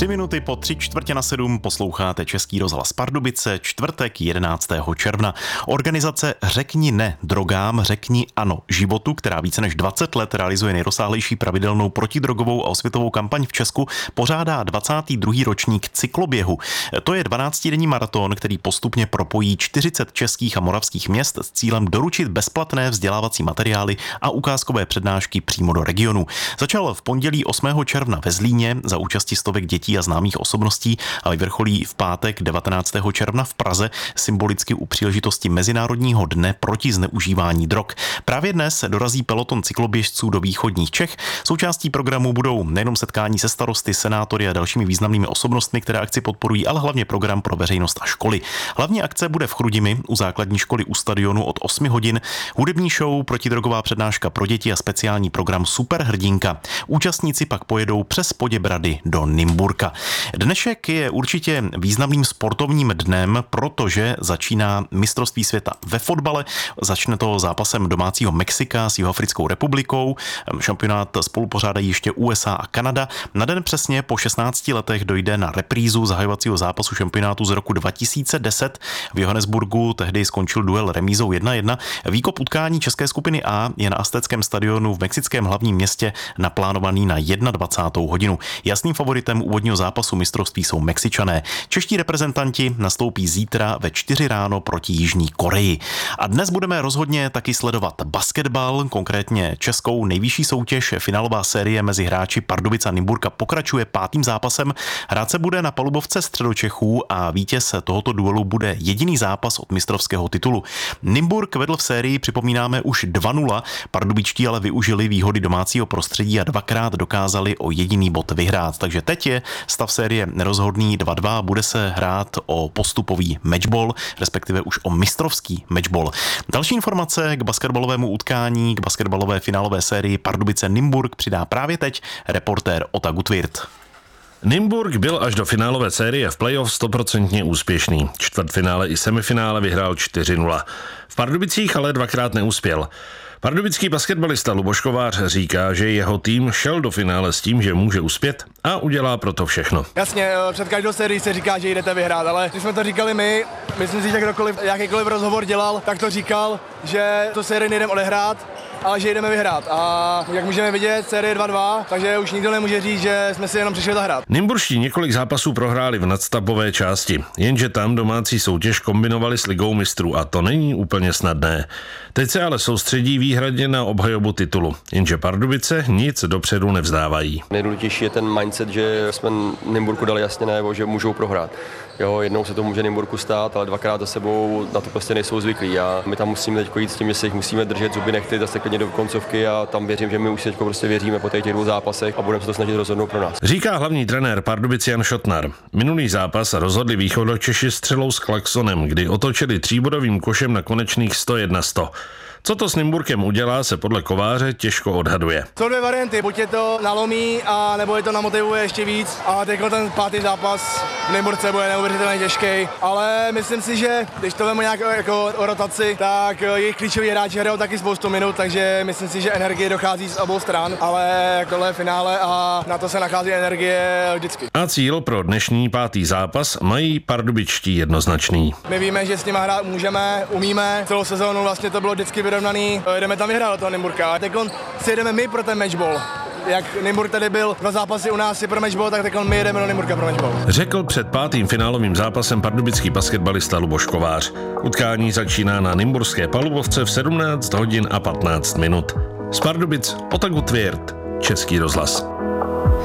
3 minuty po 6:45 posloucháte Český rozhlas Pardubice, čtvrtek 11. června. Organizace Řekni ne drogám, řekni ano životu, která více než 20 let realizuje nejrozsáhlejší pravidelnou protidrogovou a osvětovou kampaň v Česku, pořádá 22. ročník cykloběhu. To je 12denní maraton, který postupně propojí 40 českých a moravských měst s cílem doručit bezplatné vzdělávací materiály a ukázkové přednášky přímo do regionu. Začal v pondělí 8. června ve Zlíně za účasti stovek dětí a známých osobností a vyvrcholí v pátek 19. června v Praze symbolicky u příležitosti Mezinárodního dne proti zneužívání drog. Právě dnes dorazí peloton cykloběžců do východních Čech. Součástí programu budou nejenom setkání se starosty, senátory a dalšími významnými osobnostmi, které akci podporují, ale hlavně program pro veřejnost a školy. Hlavní akce bude v Chrudimi u základní školy u stadionu od 8 hodin, hudební show, protidrogová přednáška pro děti a speciální program Superhrdinka. Účastníci pak pojedou přes Poděbrady do Nymburka. Dnešek je určitě významným sportovním dnem, protože začíná mistrovství světa ve fotbale. Začne to zápasem domácího Mexika s Jihoafrickou republikou. Šampionát spolupořádají ještě USA a Kanada. Na den přesně po 16 letech dojde na reprízu zahajovacího zápasu šampionátu z roku 2010. V Johannesburgu tehdy skončil duel remízou 1-1. Výkop utkání české skupiny A je na Aztéckém stadionu v mexickém hlavním městě naplánovaný na 21. hodinu. Jasným favoritem úvodního zápasu mistrovství jsou Mexičané. Čeští reprezentanti nastoupí zítra ve 4 ráno proti Jižní Koreji. A dnes budeme rozhodně taky sledovat basketbal, konkrétně českou nejvyšší soutěž. Finálová série mezi hráči Pardubic a Nymburka pokračuje 5. zápasem. Hrát se bude na palubovce Středočechů a vítěz tohoto duelu bude jediný zápas od mistrovského titulu. Nymburk vedl v sérii, připomínáme, už 2-0. Pardubičtí ale využili výhody domácího prostředí a dvakrát dokázali o jediný bod vyhrát. Takže teď je stav série nerozhodný 2-2, bude se hrát o postupový matchball, respektive už o mistrovský matchball. Další informace k basketbalovému utkání, k basketbalové finálové sérii Pardubice Nymburk přidá právě teď reportér Ota Gutwirth. Nymburk byl až do finálové série v playoff 100% úspěšný. Čtvrtfinále i semifinále vyhrál 4-0. V Pardubicích ale dvakrát neuspěl. Pardubický basketbalista Luboš Kovář říká, že jeho tým šel do finále s tím, že může uspět a udělá proto všechno. Jasně, před každou sérií se říká, že jdete vyhrát, ale když jsme to říkali my, myslím si, že kdokoliv, jakýkoliv rozhovor dělal, tak to říkal, že to sérii nejdeme odehrát, ale že jdeme vyhrát. A jak můžeme vidět, série 2-2, takže už nikdo nemůže říct, že jsme si jenom přišli zahrát. Nymburští několik zápasů prohráli v nadstavbové části, jenže tam domácí soutěž kombinovali s Ligou mistrů a to není úplně snadné. Teď se ale soustředí výhradně na obhajobu titulu, jenže Pardubice nic dopředu nevzdávají. Nejdůležitější je ten mindset, že jsme Nymburku dali jasně najevo, že můžou prohrát. Jo, jednou se to může Nymburku stát, ale dvakrát za sebou na to prostě nejsou zvyklí a my tam musíme teď jít s tím, že si jich musíme držet zuby nechty zase klidně do koncovky a tam věřím, že my už teď prostě věříme po těch 2 zápasech a budeme se to snažit rozhodnout pro nás. Říká hlavní trenér Pardubic Jan Šotnar. Minulý zápas rozhodli Východočeši střelou s klaksonem, kdy otočili 3bodovým košem na konečných 101-100. Co to s Nymburkem udělá, se podle Kováře těžko odhaduje. Jsou 2 varianty, buď je to nalomí, a nebo je to namotivuje ještě víc. A teď ten 5. zápas v Nymburce bude neuvěřitelně těžký. Ale myslím si, že když to vemu nějak jako o rotaci, tak jejich klíčoví hráči hrajou taky spoustu minut, takže myslím si, že energie dochází z obou stran. Ale tohle je finále a na to se nachází energie vždycky. A cíl pro dnešní 5. zápas mají pardubičtí jednoznačný. My víme, že s nimi hrát můžeme, umíme. Celou sezónu vlastně to bylo vždycky vyrovnaný. Jdeme tam vyhrát do toho Nymburka. Teď si jdeme my pro ten matchball. Jak Nymburk tady byl 2 zápasy u nás pro matchball, tak teď my jedeme do Nymburka pro matchball. Řekl před 5. finálovým zápasem pardubický basketbalista Luboš Kovář. Utkání začíná na nymburské palubovce v 17 hodin a 15 minut. Z Pardubic Ota Gutwirth, Český rozhlas.